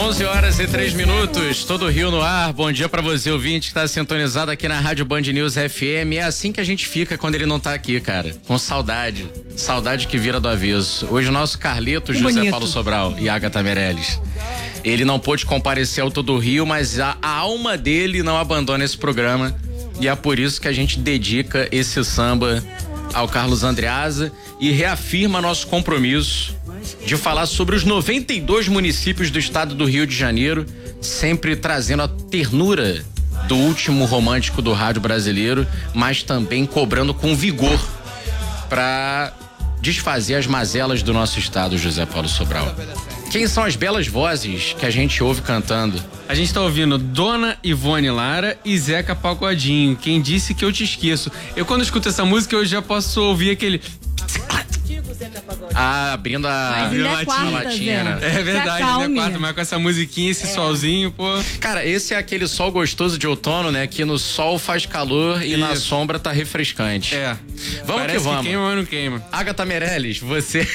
11h03, todo o Rio no ar. Bom dia pra você, ouvinte, que tá sintonizado aqui na Rádio Band News FM. É assim que a gente fica quando ele não tá aqui, cara. Com saudade. Saudade que vira do avesso. Hoje o nosso Carleto José Paulo Sobral e Agatha Meirelles. Ele não pôde comparecer ao Todo o Rio, mas a alma dele não abandona esse programa. E é por isso que a gente dedica esse samba ao Carlos Andreasa e reafirma nosso compromisso de falar sobre os 92 municípios do estado do Rio de Janeiro, sempre trazendo a ternura do último romântico do rádio brasileiro, mas também cobrando com vigor para desfazer as mazelas do nosso estado, José Paulo Sobral. Quem são as belas vozes que a gente ouve cantando? A gente tá ouvindo Dona Ivone Lara e Zeca Pagodinho. Quem disse que eu te esqueço? Eu, quando escuto essa música, eu já posso ouvir aquele... abrindo a latinha, né? É verdade, né? Quarta, mas com essa musiquinha, esse solzinho, pô. Cara, esse é aquele sol gostoso de outono, né? Que no sol faz calor e na sombra tá refrescante. Vamos Parece que vamos. Que queima, mas não queima. Agatha Meirelles, você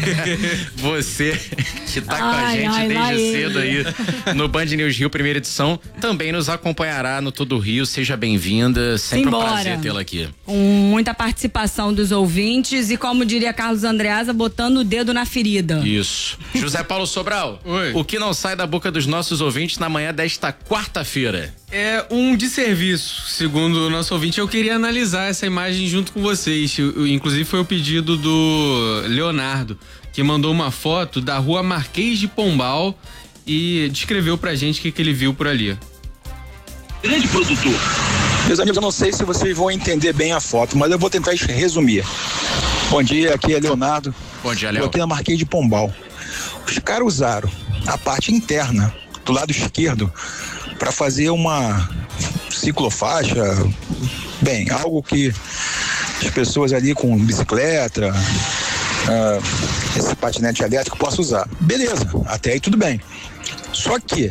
que tá com a gente desde cedo aí no Band News Rio, primeira edição, também nos acompanhará no Todo Rio. Seja bem-vinda, sempre um prazer tê-la aqui. Com muita participação dos ouvintes e, como diria Carlos Andreasa, botando o dedo na ferida. Isso. José Paulo Sobral, Oi. O que não sai da boca dos nossos ouvintes na manhã desta quarta-feira? É um desserviço, segundo o nosso ouvinte. Eu queria analisar essa imagem junto com vocês. Inclusive foi o pedido do Leonardo, que mandou uma foto da rua Marquês de Pombal e descreveu pra gente o que ele viu por ali. Grande produtor. Meus amigos, eu não sei se vocês vão entender bem a foto, mas eu vou tentar resumir. Bom dia, aqui é Leonardo. Bom dia, Léo. Estou aqui na Marquês de Pombal. Os caras usaram a parte interna do lado esquerdo para fazer uma ciclofaixa, bem, algo que as pessoas ali com bicicleta, esse patinete elétrico possam usar. Beleza, até aí tudo bem. Só que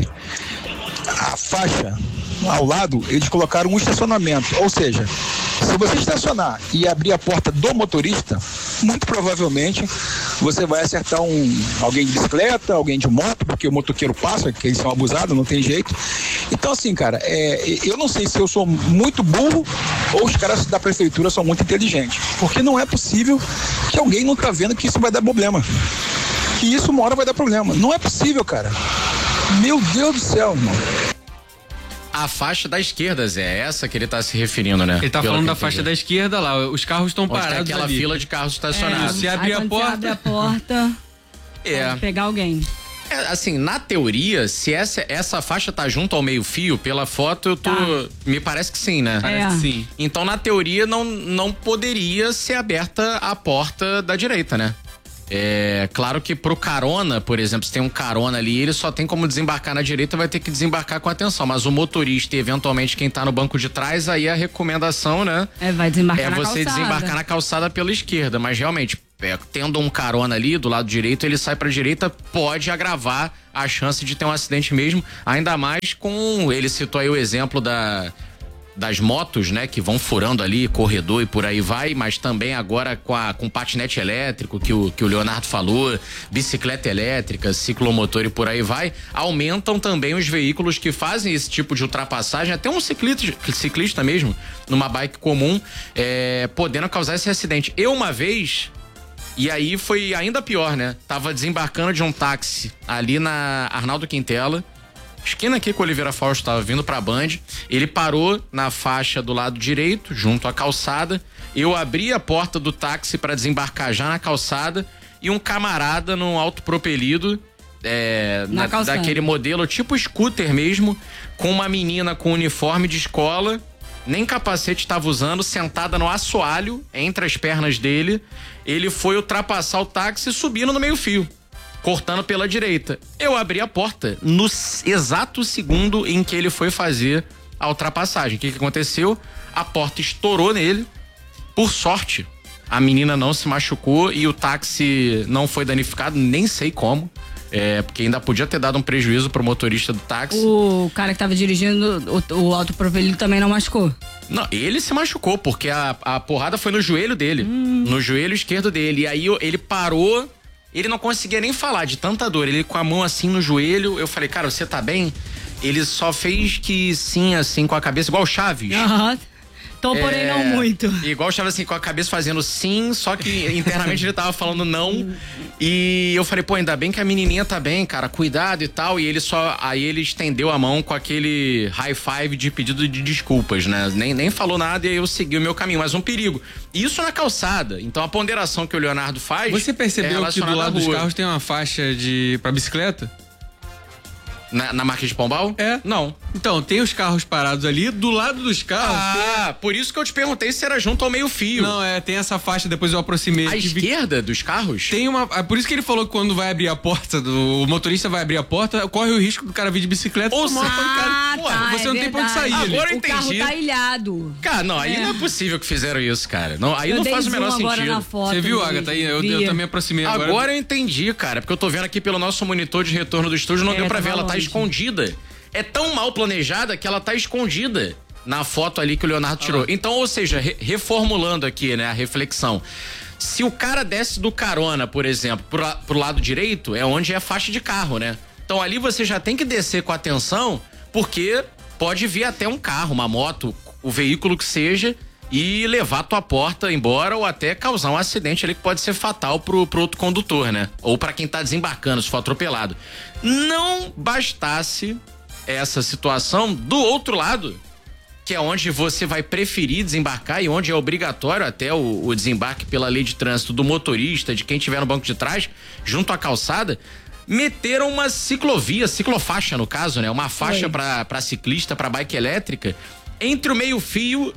a faixa ao lado, eles colocaram um estacionamento, ou seja, se você estacionar e abrir a porta do motorista, muito provavelmente você vai acertar alguém de bicicleta, alguém de moto, porque o motoqueiro passa, que eles são abusados, não tem jeito. Então assim, cara, eu não sei se eu sou muito burro ou os caras da prefeitura são muito inteligentes, porque não é possível que alguém não tá vendo que isso vai dar problema, que isso uma hora vai dar problema. Não é possível, cara. Meu Deus do céu, irmão. A faixa da esquerda, Zé, é essa que ele tá se referindo, né? Ele tá falando da faixa da esquerda lá, os carros estão parados aquela ali. fila de carros estacionados. Se abrir a porta... abre a porta, pode pegar alguém. Assim, na teoria, se essa faixa tá junto ao meio-fio, pela foto, me parece que sim, né? Parece que sim. Então, na teoria, não poderia ser aberta a porta da direita, né? É claro que pro carona, por exemplo, se tem um carona ali, ele só tem como desembarcar na direita, vai ter que desembarcar com atenção, mas o motorista e eventualmente quem tá no banco de trás, aí a recomendação, né? Vai desembarcar na você calçada. desembarcar na calçada pela esquerda, mas realmente, tendo um carona ali do lado direito, ele sai pra direita, pode agravar a chance de ter um acidente mesmo, ainda mais com, ele citou aí o exemplo das motos, né, que vão furando ali corredor e por aí vai, mas também agora com patinete elétrico que o Leonardo falou, bicicleta elétrica, ciclomotor e por aí vai, aumentam também os veículos que fazem esse tipo de ultrapassagem, até um ciclista mesmo, numa bike comum, podendo causar esse acidente. Eu uma vez, e aí foi ainda pior, né, tava desembarcando de um táxi ali na Arnaldo Quintela, esquina aqui com o Oliveira Fausto, tava vindo pra Band, ele parou na faixa do lado direito, junto à calçada, eu abri a porta do táxi para desembarcar já na calçada e um camarada num autopropelido, daquele modelo tipo scooter mesmo, com uma menina com uniforme de escola, nem capacete estava usando, sentada no assoalho, entre as pernas dele, ele foi ultrapassar o táxi subindo no meio-fio, cortando pela direita. Eu abri a porta no exato segundo em que ele foi fazer a ultrapassagem. O que aconteceu? A porta estourou nele. Por sorte, a menina não se machucou e o táxi não foi danificado, nem sei como. Porque ainda podia ter dado um prejuízo pro motorista do táxi. O cara que tava dirigindo o autopropelido também não machucou? Não, ele se machucou, porque a porrada foi no joelho dele. No joelho esquerdo dele. E aí ele parou... Ele não conseguia nem falar de tanta dor. Ele com a mão assim no joelho. Eu falei, cara, você tá bem? Ele só fez que sim, assim, com a cabeça, igual o Chaves. Aham. Tô, porém não muito. Igual o Chaves, assim, com a cabeça fazendo sim, só que internamente ele tava falando não. E eu falei, pô, ainda bem que a menininha tá bem, cara, cuidado e tal. E aí ele estendeu a mão com aquele high five de pedido de desculpas, né? Nem falou nada e aí eu segui o meu caminho, mas um perigo. Isso na calçada. Então a ponderação que o Leonardo faz. Você percebeu que do lado dos carros tem uma faixa pra bicicleta? Na Marquês de Pombal? É. Não. Então, tem os carros parados ali, do lado dos carros. Por isso que eu te perguntei se era junto ao meio-fio. Não, tem essa faixa, depois eu aproximei. À esquerda dos carros? Tem uma. Por isso que ele falou que quando vai abrir a porta, o motorista vai abrir a porta, corre o risco do cara vir de bicicleta. Ou seja, você não tem pra onde sair. Agora eu entendi. O carro tá ilhado. Cara, não, aí não é possível que fizeram isso, cara. Não, aí não faz o menor sentido. Você viu, Agatha? Eu também aproximei agora. Agora eu entendi, cara, porque eu tô vendo aqui pelo nosso monitor de retorno do estúdio, não deu pra ver, ela tá escondida. É tão mal planejada que ela tá escondida na foto ali que o Leonardo tirou. Então, ou seja, reformulando aqui, né, a reflexão. Se o cara desce do carona, por exemplo, pro lado direito, é onde é a faixa de carro, né? Então ali você já tem que descer com atenção, porque pode vir até um carro, uma moto, o veículo que seja, e levar a tua porta embora ou até causar um acidente ali que pode ser fatal pro outro condutor, né? Ou pra quem tá desembarcando, se for atropelado. Não bastasse essa situação do outro lado, que é onde você vai preferir desembarcar e onde é obrigatório até o desembarque pela lei de trânsito do motorista, de quem tiver no banco de trás, junto à calçada, meteram uma ciclofaixa no caso, né? Uma faixa para ciclista, para bike elétrica, entre o meio-fio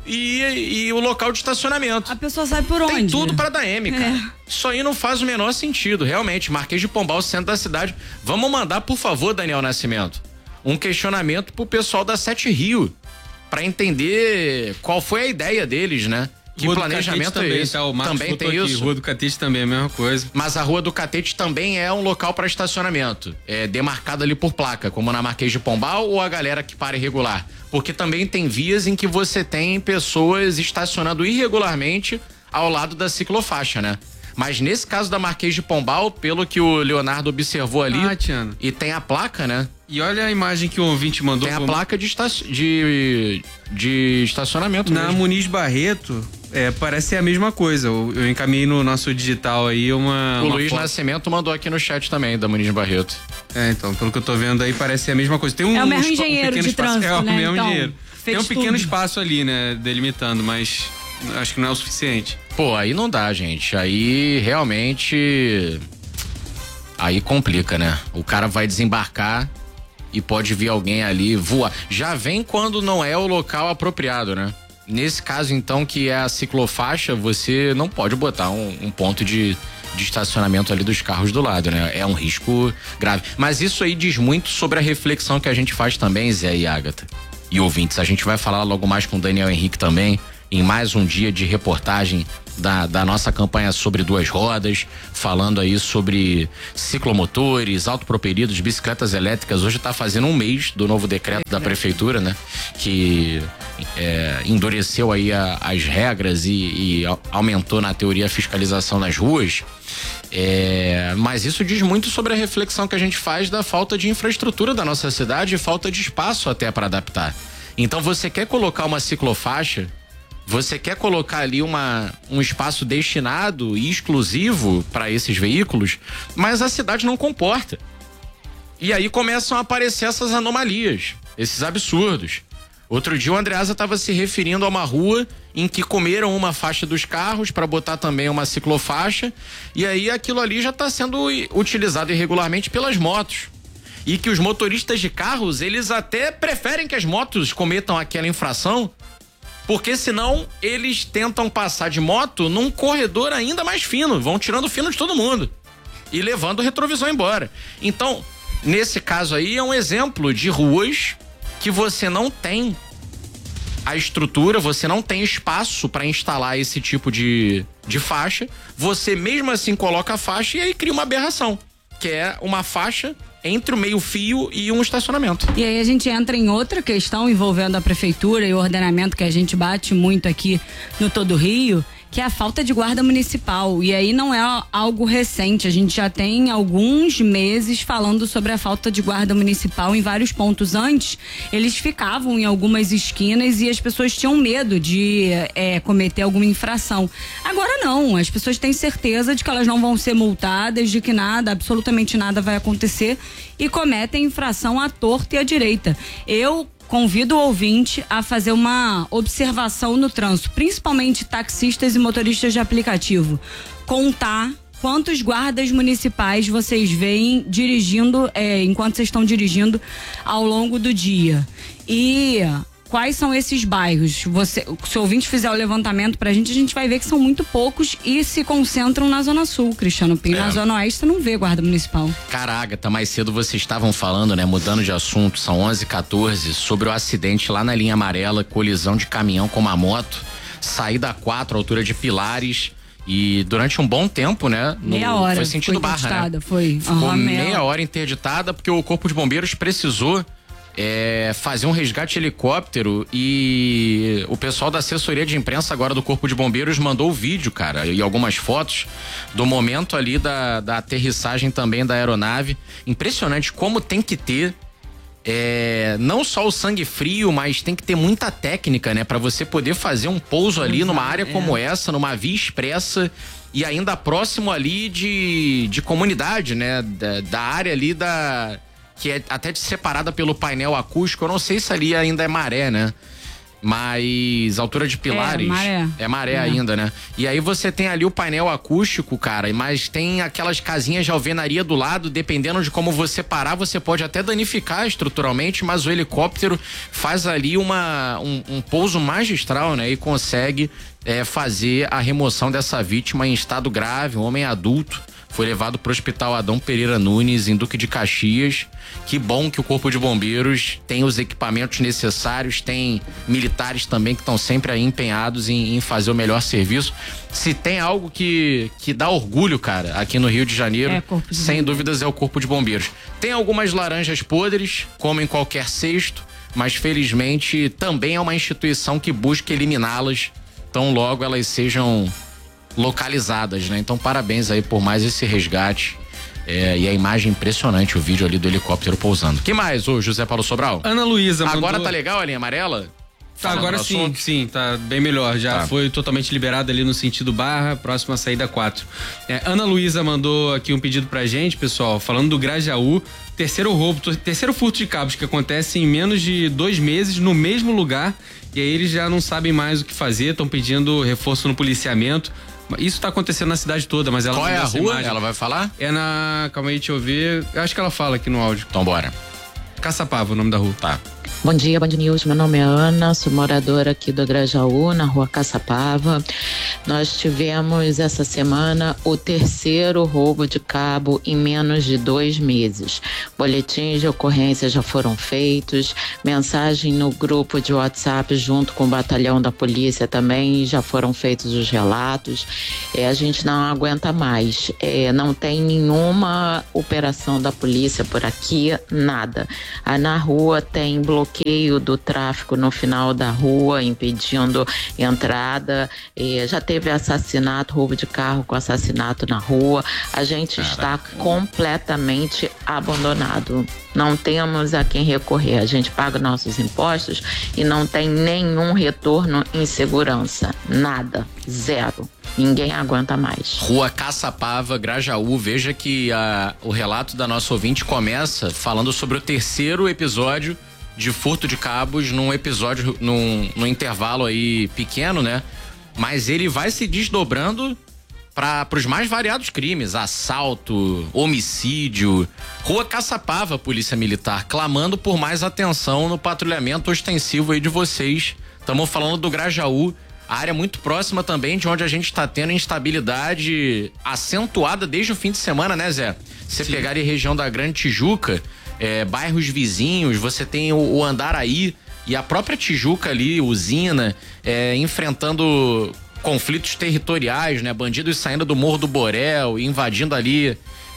e o local de estacionamento. A pessoa sai por onde? Tem tudo para dar M, cara. Isso aí não faz o menor sentido, realmente. Marquês de Pombal, centro da cidade. Vamos mandar, por favor, Daniel Nascimento, um questionamento pro pessoal da Sete Rio, para entender qual foi a ideia deles, né? Que Rua planejamento é esse? Tá, o também tem aqui. isso. Rua do Catete também é a mesma coisa. Mas a Rua do Catete também é um local para estacionamento. É demarcado ali por placa, como na Marquês de Pombal ou a galera que para irregular. Porque também tem vias em que você tem pessoas estacionando irregularmente ao lado da ciclofaixa, né? Mas nesse caso da Marquês de Pombal, pelo que o Leonardo observou ali, e tem a placa, né? E olha a imagem que o ouvinte mandou. Tem a placa de estacionamento na mesmo. Muniz Barreto, parece ser a mesma coisa. Eu encaminhei no nosso digital aí uma Luiz foto. Nascimento mandou aqui no chat também, da Muniz Barreto. Então, pelo que eu tô vendo aí, parece ser a mesma coisa. Tem é o mesmo engenheiro de trânsito, né? É o mesmo então, engenheiro. Tem um pequeno tudo. espaço ali, né, delimitando, mas acho que não é o suficiente. Pô, aí não dá, gente. Aí realmente... Aí complica, né? O cara vai desembarcar e pode vir alguém ali voar. Já vem quando não é o local apropriado, né? Nesse caso, então, que é a ciclofaixa, você não pode botar um ponto de estacionamento ali dos carros do lado, né? É um risco grave. Mas isso aí diz muito sobre a reflexão que a gente faz também, Zé e Agatha. E ouvintes, a gente vai falar logo mais com o Daniel Henrique também, em mais um dia de reportagem da nossa campanha sobre duas rodas, falando aí sobre ciclomotores, autopropelidos, bicicletas elétricas. Hoje tá fazendo um mês do novo decreto da prefeitura, né? Que endureceu aí as regras e aumentou na teoria a fiscalização nas ruas. Mas isso diz muito sobre a reflexão que a gente faz da falta de infraestrutura da nossa cidade e falta de espaço até para adaptar. Então você quer colocar uma ciclofaixa, você quer colocar ali um espaço destinado e exclusivo para esses veículos, mas a cidade não comporta. E aí começam a aparecer essas anomalias, esses absurdos. Outro dia o Andreasa estava se referindo a uma rua em que comeram uma faixa dos carros para botar também uma ciclofaixa, e aí aquilo ali já está sendo utilizado irregularmente pelas motos. E que os motoristas de carros, eles até preferem que as motos cometam aquela infração, porque senão eles tentam passar de moto num corredor ainda mais fino, vão tirando o fino de todo mundo e levando o retrovisor embora. Então, nesse caso aí é um exemplo de ruas que você não tem a estrutura, você não tem espaço para instalar esse tipo de faixa, você mesmo assim coloca a faixa e aí cria uma aberração, que é uma faixa entre o meio-fio e um estacionamento. E aí a gente entra em outra questão envolvendo a prefeitura e o ordenamento que a gente bate muito aqui no Todo Rio, que é a falta de guarda municipal. E aí não é algo recente, a gente já tem alguns meses falando sobre a falta de guarda municipal em vários pontos. Antes, eles ficavam em algumas esquinas e as pessoas tinham medo de cometer alguma infração. Agora não, as pessoas têm certeza de que elas não vão ser multadas, de que nada, absolutamente nada vai acontecer e cometem infração à torta e à direita. Eu convido o ouvinte a fazer uma observação no trânsito, principalmente taxistas e motoristas de aplicativo. Contar quantos guardas municipais vocês veem dirigindo, enquanto vocês estão dirigindo ao longo do dia. E quais são esses bairros? Se o ouvinte fizer o levantamento pra gente, a gente vai ver que são muito poucos e se concentram na Zona Sul, Cristiano Pinho. Na Zona Oeste você não vê guarda municipal. Caraca, mais cedo vocês estavam falando, né? Mudando de assunto, são 11h14, sobre o acidente lá na linha amarela, colisão de caminhão com uma moto, saída 4, altura de Pilares. E durante um bom tempo, né? Meia hora. Foi sentido Barra, né? Ficou meia hora interditada porque o Corpo de Bombeiros precisou fazer um resgate helicóptero e o pessoal da assessoria de imprensa agora do Corpo de Bombeiros mandou o vídeo, cara, e algumas fotos do momento ali da aterrissagem também da aeronave. Impressionante como tem que ter não só o sangue frio, mas tem que ter muita técnica, né? Pra você poder fazer um pouso ali numa área como essa, numa via expressa e ainda próximo ali de comunidade, né? Da área ali que é até separada pelo painel acústico. Eu não sei se ali ainda é maré, né? Mas altura de Pilares é maré ainda, né? E aí você tem ali o painel acústico, cara, mas tem aquelas casinhas de alvenaria do lado, dependendo de como você parar, você pode até danificar estruturalmente, mas o helicóptero faz ali um pouso magistral, né? E consegue fazer a remoção dessa vítima em estado grave, um homem adulto. Foi levado para o Hospital Adão Pereira Nunes, em Duque de Caxias. Que bom que o Corpo de Bombeiros tem os equipamentos necessários, tem militares também que estão sempre aí empenhados em fazer o melhor serviço. Se tem algo que dá orgulho, cara, aqui no Rio de Janeiro, sem dúvidas é o Corpo de Bombeiros. Tem algumas laranjas podres, como em qualquer cesto, mas felizmente também é uma instituição que busca eliminá-las tão logo elas sejam localizadas, né? Então parabéns aí por mais esse resgate. E a imagem impressionante, o vídeo ali do helicóptero pousando. Que mais, ô José Paulo Sobral? Ana Luísa mandou... Agora tá legal a linha amarela? Tá, agora sim, tá bem melhor. Já foi totalmente liberado ali no sentido Barra, próxima saída 4. Ana Luísa mandou aqui um pedido pra gente, pessoal, falando do Grajaú. Terceiro furto de cabos que acontece em menos de 2 meses no mesmo lugar. E aí eles já não sabem mais o que fazer, estão pedindo reforço no policiamento. Isso tá acontecendo na cidade toda, mas ela... Qual é a rua? Imagem. Ela vai falar? Calma aí, deixa eu ver. Eu acho que ela fala aqui no áudio. Então bora. Caçapava, o nome da rua. Tá. Bom dia, Band News. Meu nome é Ana, sou moradora aqui do Grajaú, na rua Caçapava. Nós tivemos essa semana o 3º roubo de cabo em menos de 2 meses. Boletins de ocorrência já foram feitos, mensagem no grupo de WhatsApp junto com o batalhão da polícia também já foram feitos os relatos. A gente não aguenta mais. Não tem nenhuma operação da polícia por aqui, nada. Na rua tem bloqueio do tráfego no final da rua, impedindo entrada. Já teve assassinato, roubo de carro com assassinato na rua. A gente está completamente abandonado. Não temos a quem recorrer. A gente paga nossos impostos e não tem nenhum retorno em segurança. Nada. Zero. Ninguém aguenta mais. Rua Caçapava, Grajaú. Veja que o relato da nossa ouvinte começa falando sobre o 3º episódio de furto de cabos, num episódio, num intervalo aí pequeno, né? Mas ele vai se desdobrando para os mais variados crimes: assalto, homicídio. Rua Caçapava, Polícia Militar, clamando por mais atenção no patrulhamento ostensivo aí de vocês. Estamos falando do Grajaú, área muito próxima também de onde a gente está tendo instabilidade acentuada desde o fim de semana, né, Zé? Você pegar aí região da Grande Tijuca, bairros vizinhos, você tem o Andaraí e a própria Tijuca ali, usina, enfrentando conflitos territoriais, né? Bandidos saindo do Morro do Borel, invadindo ali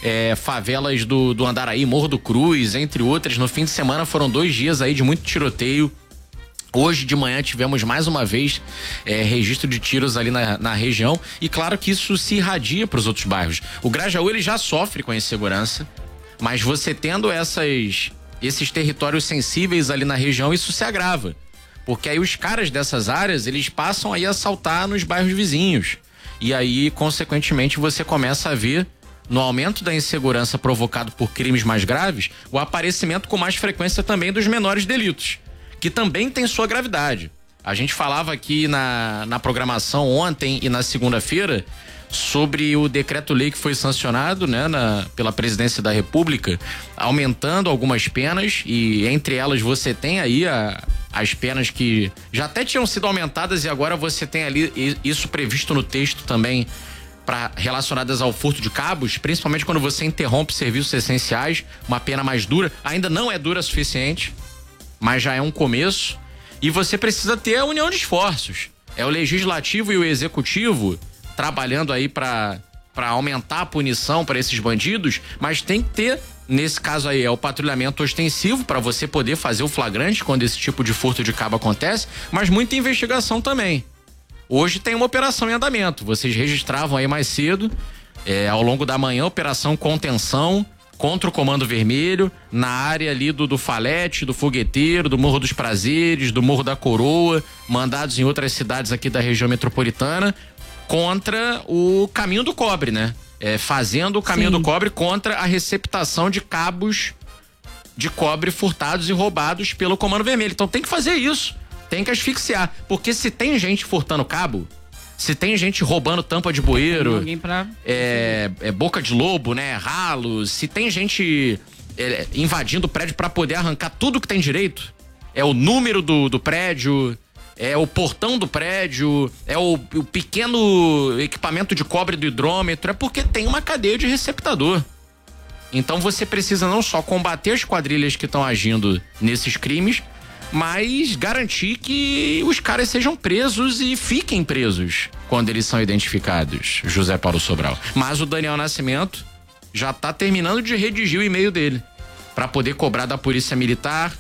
favelas do Andaraí, Morro do Cruz, entre outras. No fim de semana foram 2 dias aí de muito tiroteio. Hoje de manhã tivemos mais uma vez registro de tiros ali na região, e claro que isso se irradia para os outros bairros. O Grajaú, ele já sofre com a insegurança, mas você tendo esses territórios sensíveis ali na região, isso se agrava, porque aí os caras dessas áreas, eles passam aí a assaltar nos bairros vizinhos, e aí consequentemente você começa a ver, no aumento da insegurança provocado por crimes mais graves, o aparecimento com mais frequência também dos menores delitos, que também tem sua gravidade. A gente falava aqui na programação ontem e na segunda-feira sobre o decreto-lei que foi sancionado, né, pela Presidência da República, aumentando algumas penas, e entre elas você tem aí as penas que já até tinham sido aumentadas, e agora você tem ali isso previsto no texto também, relacionadas ao furto de cabos, principalmente quando você interrompe serviços essenciais, uma pena mais dura. Ainda não é dura o suficiente, mas já é um começo, e você precisa ter a união de esforços. É o legislativo e o executivo trabalhando aí para aumentar a punição para esses bandidos, mas tem que ter, nesse caso aí, o patrulhamento ostensivo para você poder fazer o flagrante quando esse tipo de furto de cabo acontece, mas muita investigação também. Hoje tem uma operação em andamento, vocês registravam aí mais cedo, ao longo da manhã, operação contenção contra o Comando Vermelho, na área ali do Falete, do Fogueteiro, do Morro dos Prazeres, do Morro da Coroa, mandados em outras cidades aqui da região metropolitana, contra o Caminho do Cobre, né? Fazendo o Caminho do Cobre contra a receptação de cabos de cobre furtados e roubados pelo Comando Vermelho. Então tem que fazer isso, tem que asfixiar, porque se tem gente furtando cabo, se tem gente roubando tampa de bueiro, boca de lobo, né, ralo, se tem gente invadindo o prédio para poder arrancar tudo que tem direito, é o número do prédio, é o portão do prédio, é o pequeno equipamento de cobre do hidrômetro, é porque tem uma cadeia de receptador. Então você precisa não só combater as quadrilhas que estão agindo nesses crimes, mas garantir que os caras sejam presos e fiquem presos quando eles são identificados, José Paulo Sobral. Mas o Daniel Nascimento já tá terminando de redigir o e-mail dele para poder cobrar da Polícia Militar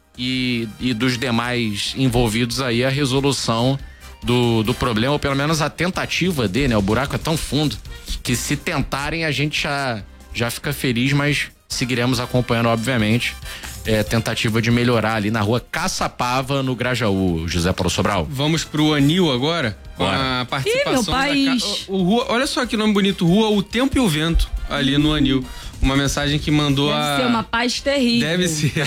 e dos demais envolvidos aí a resolução do problema, ou pelo menos a tentativa dele, né? O buraco é tão fundo que se tentarem a gente já fica feliz, mas seguiremos acompanhando, obviamente, tentativa de melhorar ali na rua Caçapava, no Grajaú, José Paulo Sobral. Vamos pro Anil agora, com a participação meu país. Olha só que nome bonito, Rua O Tempo e o Vento, ali no Anil. Uma mensagem que mandou Deve ser uma paz terrível. Deve ser.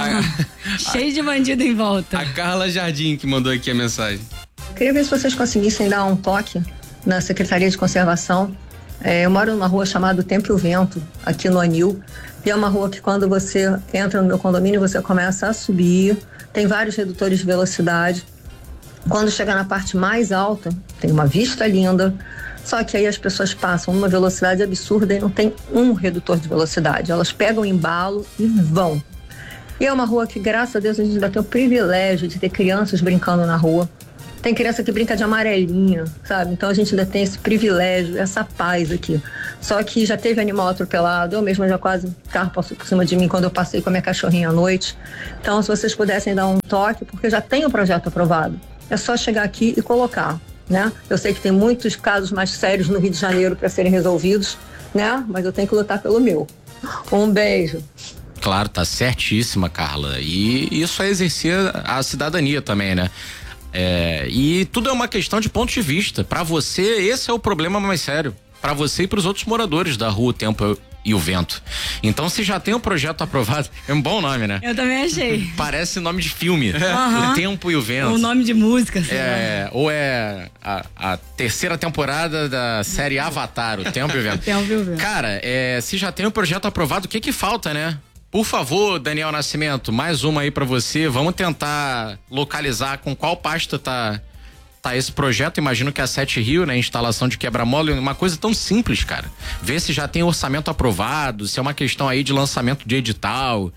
Cheio de bandido em volta. A Carla Jardim que mandou aqui a mensagem. Queria ver se vocês conseguissem dar um toque na Secretaria de Conservação. Eu moro numa rua chamada Tempo e o Vento, aqui no Anil. E é uma rua que quando você entra no meu condomínio, você começa a subir. Tem vários redutores de velocidade. Quando chega na parte mais alta, tem uma vista linda. Só que aí as pessoas passam numa velocidade absurda e não tem um redutor de velocidade. Elas pegam o embalo e vão. E é uma rua que, graças a Deus, a gente ainda tem o privilégio de ter crianças brincando na rua. Tem criança que brinca de amarelinha, sabe? Então a gente ainda tem esse privilégio, essa paz aqui. Só que já teve animal atropelado, eu mesma já quase, o carro passou por cima de mim quando eu passei com a minha cachorrinha à noite. Então, se vocês pudessem dar um toque, porque já tem o projeto aprovado, é só chegar aqui e colocar, né? Eu sei que tem muitos casos mais sérios no Rio de Janeiro para serem resolvidos, né? Mas eu tenho que lutar pelo meu. Um beijo. Claro, tá certíssima, Carla. E isso é exercer a cidadania também, né? E tudo é uma questão de ponto de vista. Para você, esse é o problema mais sério. Para você e para os outros moradores da rua O Tempo e o Vento. Então, se já tem um projeto aprovado, é um bom nome, né? Eu também achei. Parece nome de filme. O Tempo e o Vento. O nome de música. Ou é a terceira temporada da série Avatar, O Tempo e o Vento. Tempo e o Vento. Cara, se já tem um projeto aprovado, o que falta, né? Por favor, Daniel Nascimento, mais uma aí pra você. Vamos tentar localizar com qual pasta tá esse projeto. Imagino que a 7 Rio, né? Instalação de quebra-mola, uma coisa tão simples, cara. Ver se já tem orçamento aprovado, se é uma questão aí de lançamento de edital,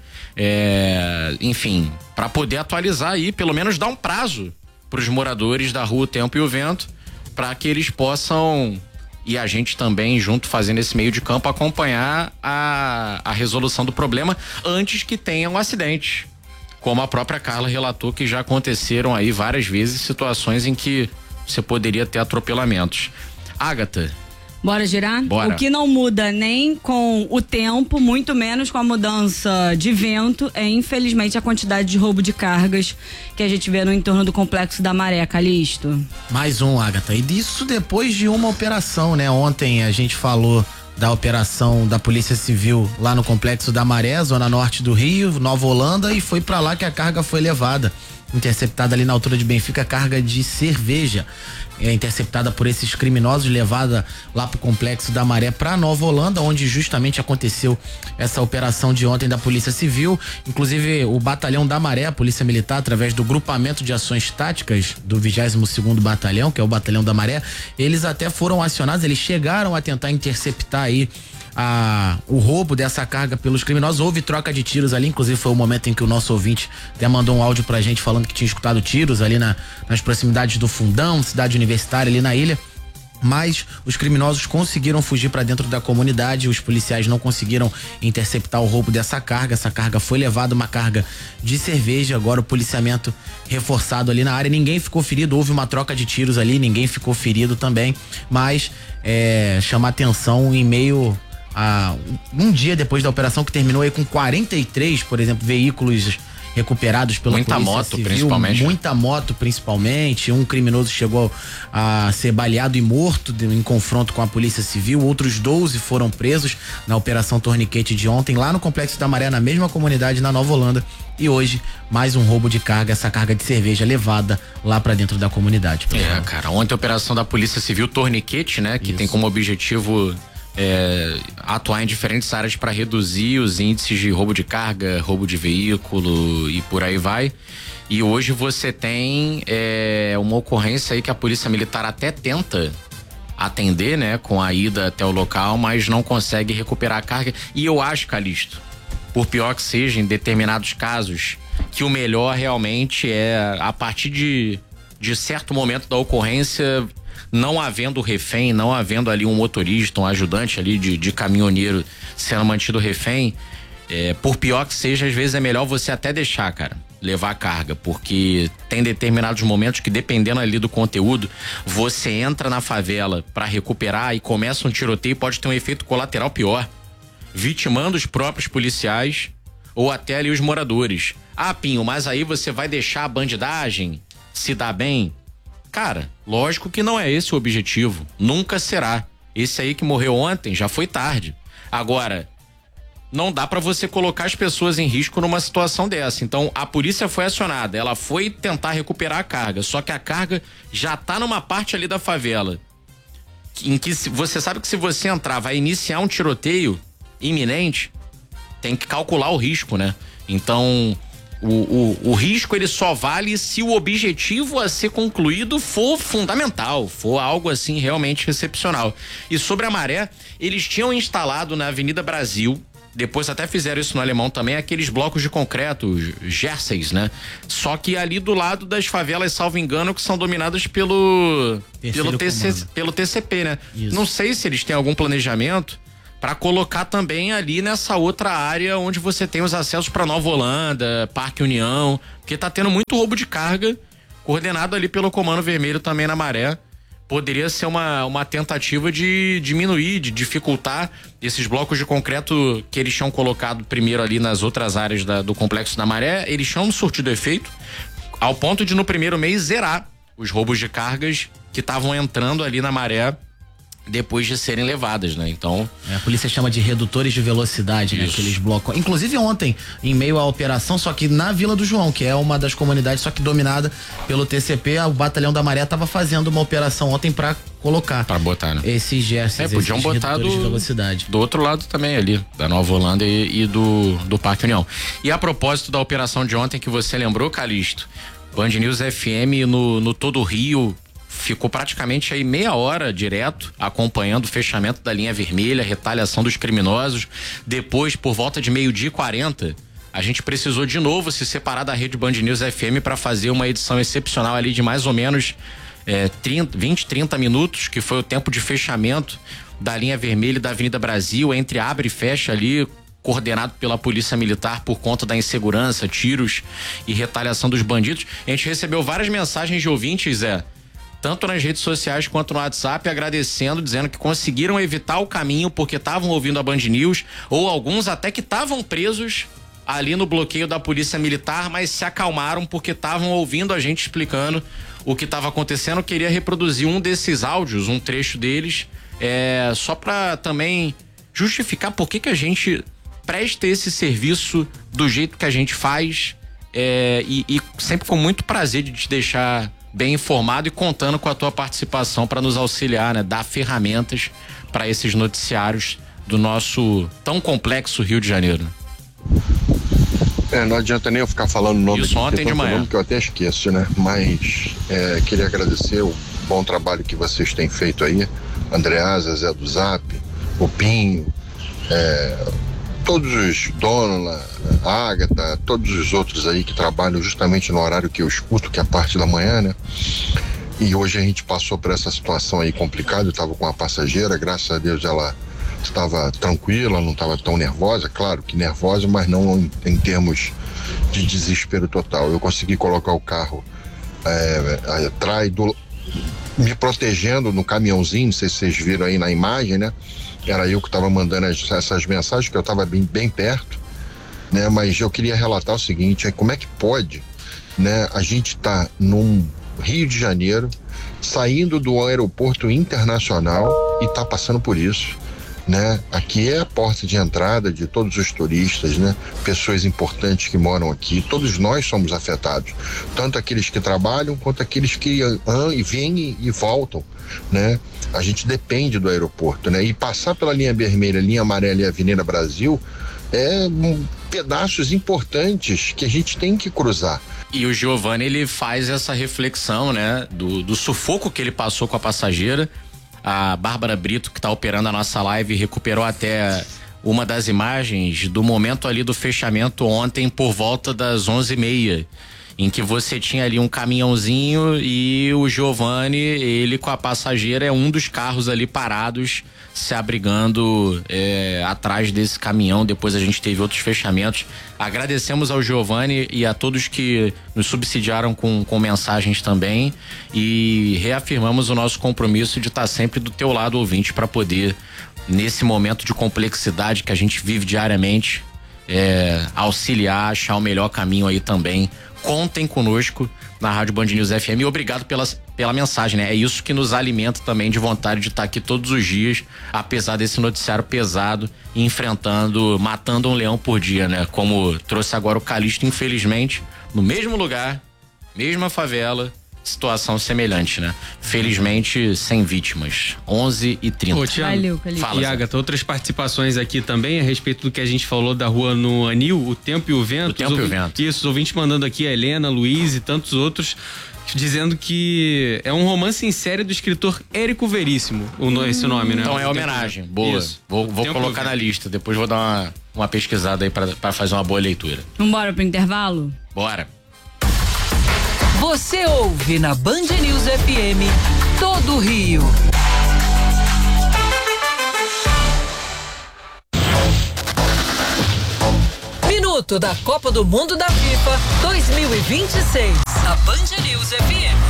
enfim, pra poder atualizar aí, pelo menos dar um prazo pros moradores da rua O Tempo e o Vento, pra que eles possam, e a gente também junto fazendo esse meio de campo, acompanhar a resolução do problema antes que tenha um acidente, como a própria Carla relatou que já aconteceram aí várias vezes situações em que você poderia ter atropelamentos. Ágata. Bora girar? Bora. O que não muda nem com o tempo, muito menos com a mudança de vento, é infelizmente a quantidade de roubo de cargas que a gente vê no entorno do Complexo da Maré, Calixto. Mais um, Ágata. E disso depois de uma operação, né? Ontem a gente falou da operação da Polícia Civil lá no Complexo da Maré, zona norte do Rio, Nova Holanda, e foi pra lá que a carga foi levada. Interceptada ali na altura de Benfica, carga de cerveja. Interceptada por esses criminosos, levada lá pro Complexo da Maré pra Nova Holanda, onde justamente aconteceu essa operação de ontem da Polícia Civil. Inclusive o Batalhão da Maré, a Polícia Militar, através do Grupamento de Ações Táticas do 22º Batalhão, que é o Batalhão da Maré, eles até foram acionados, eles chegaram a tentar interceptar aí o roubo dessa carga pelos criminosos. Houve troca de tiros ali, inclusive foi o momento em que o nosso ouvinte até mandou um áudio pra gente falando que tinha escutado tiros ali nas proximidades do Fundão, cidade universitária ali na ilha. Mas os criminosos conseguiram fugir para dentro da comunidade, os policiais não conseguiram interceptar o roubo dessa carga. Essa carga foi levada, uma carga de cerveja. Agora o policiamento reforçado ali na área, ninguém ficou ferido, houve uma troca de tiros ali, ninguém ficou ferido também, mas chama atenção em meio a um dia depois da operação, que terminou aí com 43, por exemplo, veículos recuperados pela Polícia Civil, muita moto principalmente. Um criminoso chegou a ser baleado e morto em confronto com a Polícia Civil. Outros 12 foram presos na operação Torniquete de ontem, lá no Complexo da Maré, na mesma comunidade, na Nova Holanda. E hoje, mais um roubo de carga, essa carga de cerveja levada lá pra dentro da comunidade. Cara, ontem a operação da Polícia Civil Torniquete, né, que tem como objetivo atuar em diferentes áreas para reduzir os índices de roubo de carga, roubo de veículo e por aí vai. E hoje você tem uma ocorrência aí que a Polícia Militar até tenta atender, né, com a ida até o local, mas não consegue recuperar a carga. E eu acho, Calixto, por pior que seja, em determinados casos, que o melhor realmente é, a partir de certo momento da ocorrência, não havendo refém, não havendo ali um motorista, um ajudante ali de caminhoneiro sendo mantido refém, por pior que seja, às vezes é melhor você até deixar, cara, levar a carga, porque tem determinados momentos que, dependendo ali do conteúdo, você entra na favela pra recuperar e começa um tiroteio, pode ter um efeito colateral pior, vitimando os próprios policiais ou até ali os moradores. Ah, Pinho, mas aí você vai deixar a bandidagem se dar bem? Cara, lógico que não é esse o objetivo, nunca será. Esse aí que morreu ontem já foi tarde. Agora, não dá pra você colocar as pessoas em risco numa situação dessa. Então, a polícia foi acionada, ela foi tentar recuperar a carga, só que a carga já tá numa parte ali da favela, em que você sabe que se você entrar, vai iniciar um tiroteio iminente, tem que calcular o risco, né? Então, o risco ele só vale se o objetivo a ser concluído for fundamental, for algo assim realmente excepcional. E sobre a Maré, eles tinham instalado na Avenida Brasil, depois até fizeram isso no Alemão também, aqueles blocos de concreto, jerseys, né? Só que ali do lado das favelas, salvo engano, que são dominadas pelo TCP, né? Isso. Não sei se eles têm algum planejamento para colocar também ali nessa outra área onde você tem os acessos para Nova Holanda, Parque União, porque tá tendo muito roubo de carga, coordenado ali pelo Comando Vermelho também na Maré. Poderia ser uma tentativa de diminuir, de dificultar esses blocos de concreto que eles tinham colocado primeiro ali nas outras áreas do Complexo da Maré. Eles tinham surtido efeito ao ponto de no primeiro mês zerar os roubos de cargas que estavam entrando ali na Maré depois de serem levadas, né? Então, a polícia chama de redutores de velocidade, né? Aqueles blocos. Inclusive ontem, em meio à operação, só que na Vila do João, que é uma das comunidades, só que dominada pelo TCP, o Batalhão da Maré estava fazendo uma operação ontem para colocar. Para botar, né? Esses gestos, podiam botar de velocidade. Do outro lado também ali, da Nova Holanda e do Parque União. E a propósito da operação de ontem que você lembrou, Calixto, Band News FM no todo o Rio ficou praticamente aí meia hora direto acompanhando o fechamento da linha vermelha, retaliação dos criminosos. Depois, por volta de 12h40, a gente precisou de novo se separar da rede Band News FM para fazer uma edição excepcional ali de mais ou menos 20, 30 minutos, que foi o tempo de fechamento da linha vermelha da Avenida Brasil, entre abre e fecha ali, coordenado pela Polícia Militar por conta da insegurança, tiros e retaliação dos bandidos. A gente recebeu várias mensagens de ouvintes, tanto nas redes sociais quanto no WhatsApp, agradecendo, dizendo que conseguiram evitar o caminho porque estavam ouvindo a Band News, ou alguns até que estavam presos ali no bloqueio da Polícia Militar, mas se acalmaram porque estavam ouvindo a gente explicando o que estava acontecendo. Eu queria reproduzir um desses áudios, um trecho deles, só para também justificar por que a gente presta esse serviço do jeito que a gente faz, e sempre com muito prazer de te deixar bem informado e contando com a tua participação para nos auxiliar, né? Dar ferramentas para esses noticiários do nosso tão complexo Rio de Janeiro. Não adianta nem eu ficar falando o nome Isso ontem de manhã, que eu até esqueço, né? Mas queria agradecer o bom trabalho que vocês têm feito aí, Andreasa, Zé do Zap, o Pinho, todos os donos, a Ágata, todos os outros aí que trabalham justamente no horário que eu escuto, que é a parte da manhã, né? E hoje a gente passou por essa situação aí complicada. Eu estava com uma passageira, graças a Deus ela estava tranquila, não estava tão nervosa, claro que nervosa, mas não em termos de desespero total. Eu consegui colocar o carro atrás, me protegendo no caminhãozinho, não sei se vocês viram aí na imagem, né? Era eu que estava mandando essas mensagens, que eu estava bem perto, né? Mas eu queria relatar o seguinte, como é que pode, né? A gente tá num Rio de Janeiro, saindo do aeroporto internacional e tá passando por isso, né? Aqui é a porta de entrada de todos os turistas, né? Pessoas importantes que moram aqui, todos nós somos afetados, tanto aqueles que trabalham quanto aqueles que vêm e voltam, né? A gente depende do aeroporto, né? E passar pela linha vermelha, linha amarela e Avenida Brasil pedaços importantes que a gente tem que cruzar. E o Giovanni, ele faz essa reflexão, né? Do sufoco que ele passou com a passageira. A Bárbara Brito, que está operando a nossa live, recuperou até uma das imagens do momento ali do fechamento ontem por volta das 11h30, em que você tinha ali um caminhãozinho e o Giovanni, ele com a passageira, é um dos carros ali parados, se abrigando atrás desse caminhão. Depois a gente teve outros fechamentos. Agradecemos ao Giovanni e a todos que nos subsidiaram com mensagens também, e reafirmamos o nosso compromisso de estar sempre do teu lado, ouvinte, para poder, nesse momento de complexidade que a gente vive diariamente, auxiliar, achar o melhor caminho aí também. Contem conosco na Rádio Band News FM, e obrigado pela mensagem, né? É isso que nos alimenta também de vontade de estar aqui todos os dias, apesar desse noticiário pesado, matando um leão por dia, né? Como trouxe agora o Calixto, infelizmente, no mesmo lugar, mesma favela, situação semelhante, né? Felizmente, sem vítimas. 11h30. Ô, Tiago, valeu, Calixto. Fala, e Agatha, outras participações aqui também a respeito do que a gente falou da rua no Anil, o Tempo e o Vento. O Tempo e o Vento. Isso, os ouvintes mandando aqui, a Helena, Luiz e tantos outros, dizendo que é um romance em série do escritor Érico Veríssimo, esse nome, né? Então é homenagem, boa. Isso. Vou colocar na lista, depois vou dar uma pesquisada aí pra fazer uma boa leitura. Vambora pro intervalo? Bora. Você ouve na Band News FM todo o Rio. Minuto da Copa do Mundo da FIFA 2026. A Band News FM.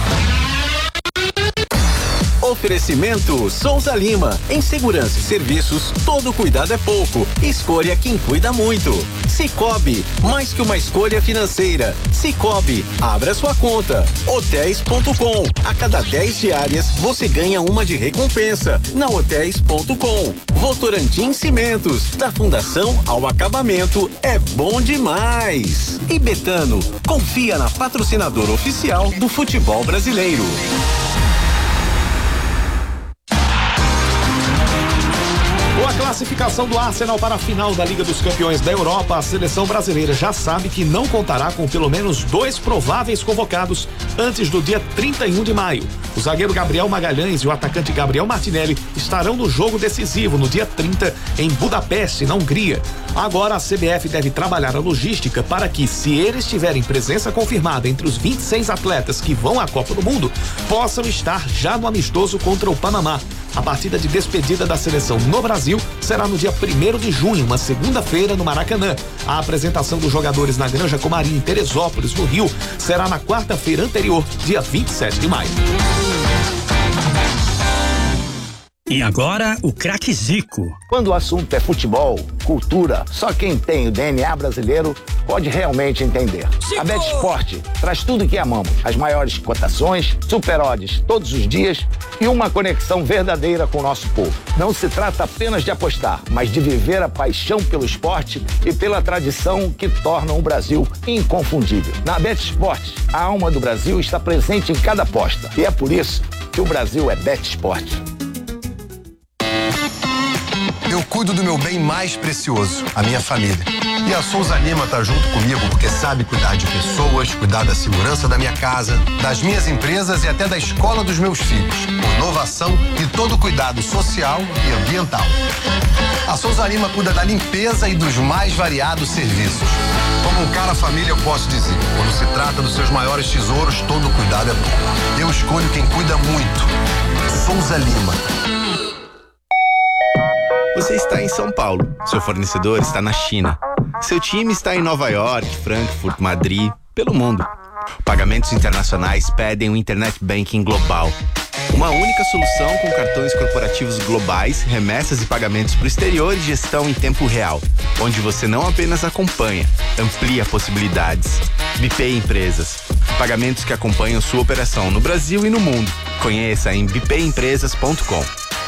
Oferecimento Souza Lima. Em segurança e serviços, todo cuidado é pouco. Escolha quem cuida muito. Sicoob, mais que uma escolha financeira. Sicoob, abra sua conta. Hotéis.com. A cada 10 diárias, você ganha uma de recompensa. Na Hotéis.com. Votorantim Cimentos, da fundação ao acabamento, é bom demais. E Betano, confia na patrocinadora oficial do futebol brasileiro. Com a classificação do Arsenal para a final da Liga dos Campeões da Europa, a seleção brasileira já sabe que não contará com pelo menos 2 prováveis convocados antes do dia 31 de maio. O zagueiro Gabriel Magalhães e o atacante Gabriel Martinelli estarão no jogo decisivo no dia 30 em Budapeste, na Hungria. Agora a CBF deve trabalhar a logística para que, se eles tiverem presença confirmada entre os 26 atletas que vão à Copa do Mundo, possam estar já no amistoso contra o Panamá. A partida de despedida da seleção no Brasil será no dia 1º de junho, uma segunda-feira, no Maracanã. A apresentação dos jogadores na Granja Comari, em Teresópolis, no Rio, será na quarta-feira anterior, dia 27 de maio. E agora, o craque Zico. Quando o assunto é futebol, cultura, só quem tem o DNA brasileiro pode realmente entender. Zico! A BetSport traz tudo que amamos. As maiores cotações, super odds todos os dias e uma conexão verdadeira com o nosso povo. Não se trata apenas de apostar, mas de viver a paixão pelo esporte e pela tradição que tornam o Brasil inconfundível. Na BetSport, a alma do Brasil está presente em cada aposta. E é por isso que o Brasil é BetSport. Eu cuido do meu bem mais precioso, a minha família. E a Souza Lima tá junto comigo porque sabe cuidar de pessoas, cuidar da segurança da minha casa, das minhas empresas e até da escola dos meus filhos. Com inovação e todo o cuidado social e ambiental. A Souza Lima cuida da limpeza e dos mais variados serviços. Como um cara família, eu posso dizer, quando se trata dos seus maiores tesouros, todo cuidado é bom. Eu escolho quem cuida muito. Souza Lima. Você está em São Paulo, seu fornecedor está na China, seu time está em Nova York, Frankfurt, Madrid, pelo mundo. Pagamentos internacionais pedem um Internet Banking global. Uma única solução com cartões corporativos globais, remessas e pagamentos para o exterior e gestão em tempo real, onde você não apenas acompanha, amplia possibilidades. BPay Empresas. Pagamentos que acompanham sua operação no Brasil e no mundo. Conheça em bpayempresas.com.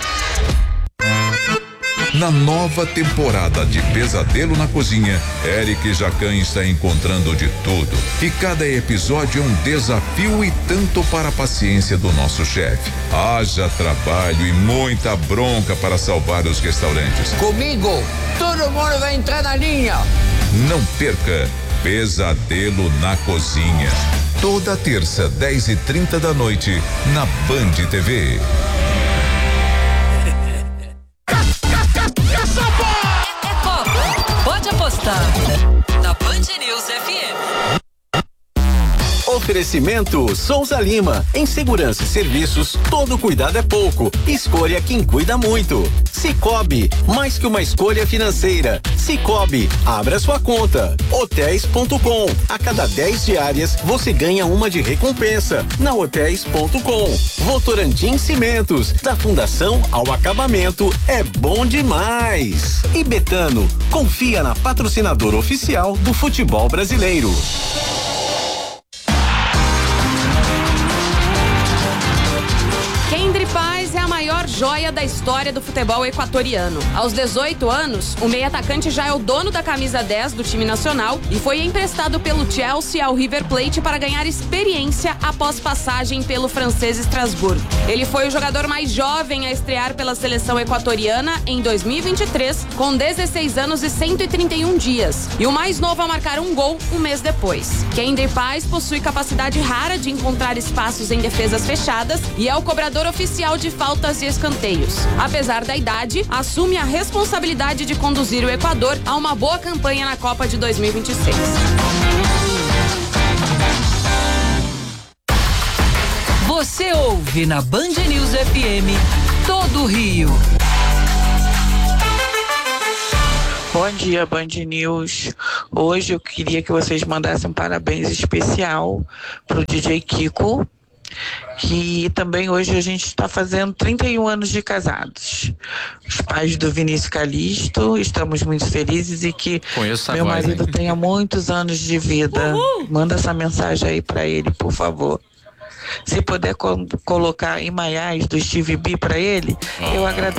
Na nova temporada de Pesadelo na Cozinha, Eric Jacan está encontrando de tudo. E cada episódio é um desafio e tanto para a paciência do nosso chefe. Haja trabalho e muita bronca para salvar os restaurantes. Comigo, todo mundo vai entrar na linha. Não perca Pesadelo na Cozinha. Toda terça, 10h30 da noite, na Band TV. Pode apostar na Band News FM. Oferecimento Souza Lima. Em segurança e serviços, todo cuidado é pouco. Escolha quem cuida muito. Cicobi, mais que uma escolha financeira. Cicobi, abra sua conta. Hotéis.com. A cada 10 diárias, você ganha uma de recompensa. Na Hotéis.com. Votorantim Cimentos, da fundação ao acabamento, é bom demais. E Betano, confia na patrocinadora oficial do futebol brasileiro. Kendry Paz é a maior joia da história do futebol equatoriano. Aos 18 anos, o meio-atacante já é o dono da camisa 10 do time nacional e foi emprestado pelo Chelsea ao River Plate para ganhar experiência após passagem pelo francês Estrasburgo. Ele foi o jogador mais jovem a estrear pela seleção equatoriana em 2023, com 16 anos e 131 dias, e o mais novo a marcar um gol um mês depois. Kendry Paz possui capacidade rara de encontrar espaços em defesas fechadas e é o cobrador oficial de faltas e escanteios. Apesar da idade, assume a responsabilidade de conduzir o Equador a uma boa campanha na Copa de 2026. Você ouve na Band News FM, todo o Rio. Bom dia, Band News. Hoje eu queria que vocês mandassem um parabéns especial pro DJ Kiko, que também hoje a gente está fazendo 31 anos de casados. Os pais do Vinícius Calixto, estamos muito felizes e que meu marido tenha muitos anos de vida. Manda essa mensagem aí para ele, por favor. Se puder colocar em Maiás do Steve B para ele, eu agradeço.